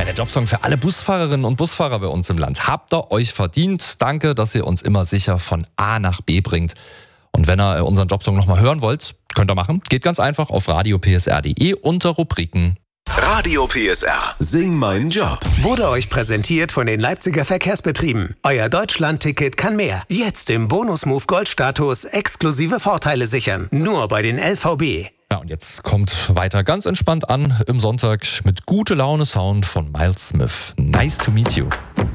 der Jobsong für alle Busfahrerinnen und Busfahrer bei uns im Land. Habt ihr euch verdient. Danke, dass ihr uns immer sicher von A nach B bringt. Und wenn ihr unseren Jobsong nochmal hören wollt, könnt ihr machen. Geht ganz einfach auf radiopsr.de unter Rubriken. Radio PSR. Sing meinen Job. Wurde euch präsentiert von den Leipziger Verkehrsbetrieben. Euer Deutschland-Ticket kann mehr. Jetzt im Bonus-Move Gold-Status exklusive Vorteile sichern. Nur bei den LVB. Ja, und jetzt kommt weiter ganz entspannt an im Sonntag mit Gute Laune Sound von Miles Smith. Nice to meet you.